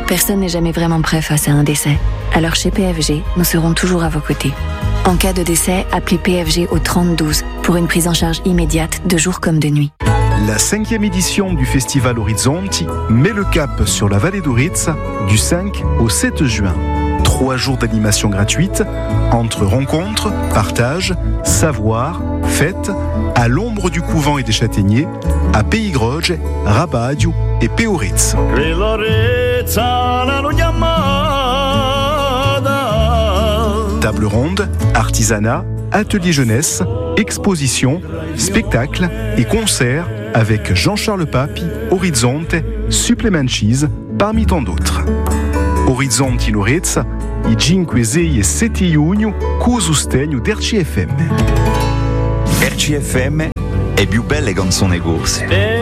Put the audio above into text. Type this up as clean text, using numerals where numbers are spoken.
Personne n'est jamais vraiment prêt face à un décès. Alors chez PFG, nous serons toujours à vos côtés. En cas de décès, appelez PFG au 3012 pour une prise en charge immédiate de jour comme de nuit. La 5e édition du Festival Orizzonti met le cap sur la vallée d'Auritz du 5 au 7 juin. 3 jours d'animation gratuite entre rencontres, partages, savoir, fêtes, à l'ombre du couvent et des châtaigniers, à Pays-Groge, Rabadio et Péoritz. Table ronde, artisanat, atelier jeunesse, exposition, spectacle et concerts avec Jean-Charles Papi, Orizzonte, Supplementis, parmi tant d'autres. Orizzonti in Auritz, i 5, 6 e 7 giugno, con sostegno d'RCFM. RCFM è più belle canzoni corse.